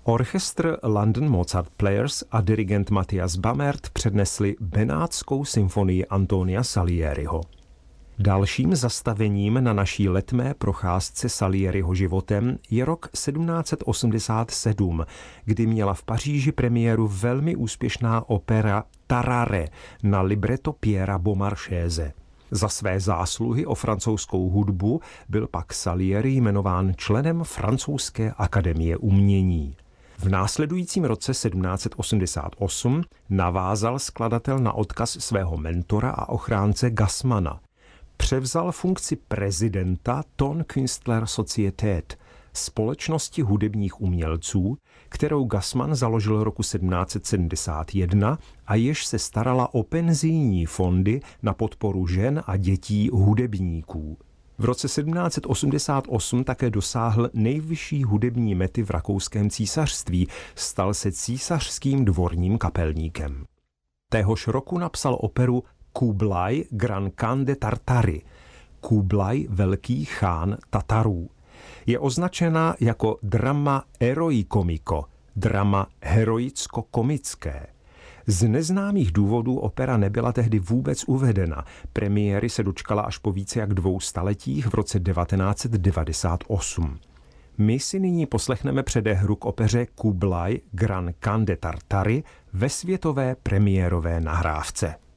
Orchestr London Mozart Players a dirigent Matthias Bamert přednesli Benátskou symfonii Antonia Salieriho. Dalším zastavením na naší letmé procházce Salieriho životem je rok 1787, kdy měla v Paříži premiéru velmi úspěšná opera Tarare na libreto Pierra Beaumarchese. Za své zásluhy o francouzskou hudbu byl pak Salieri jmenován členem Francouzské akademie umění. V následujícím roce 1788 navázal skladatel na odkaz svého mentora a ochránce Gassmana. Převzal funkci prezidenta Ton Künstler Societät, společnosti hudebních umělců, kterou Gassman založil roku 1771 a jež se starala o penzijní fondy na podporu žen a dětí hudebníků. V roce 1788 také dosáhl nejvyšší hudební mety v rakouském císařství, stal se císařským dvorním kapelníkem. Téhož roku napsal operu Kublai Grand Khan de Tartary, Kublai velký chán Tatarů. Je označena jako drama eroikomiko, drama heroicko-komické. Z neznámých důvodů opera nebyla tehdy vůbec uvedena. Premiéry se dočkala až po více jak 2 staletích v roce 1998. My si nyní poslechneme předehru k opeře Kublai Grand Khan de Tartary ve světové premiérové nahrávce.